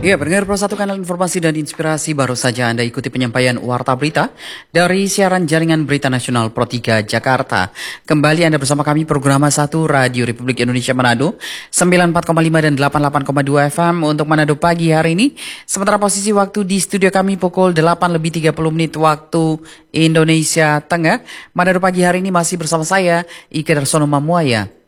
Ya, pendengar Pro 1 Kanal Informasi dan Inspirasi, baru saja Anda ikuti penyampaian Warta Berita dari siaran Jaringan Berita Nasional Pro 3 Jakarta. Kembali Anda bersama kami Programa 1 Radio Republik Indonesia Manado 94,5 dan 88,2 FM untuk Manado pagi hari ini. Sementara posisi waktu di studio kami pukul 8:30 waktu Indonesia Tengah. Manado pagi hari ini masih bersama saya Ike Darsono Mamuaya.